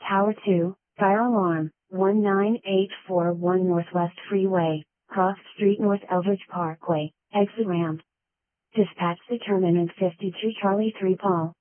Tower 2, fire alarm, 19841 Northwest Freeway, Cross Street North Eldridge Parkway, exit ramp. Dispatch determinant 52 Charlie 3 Paul.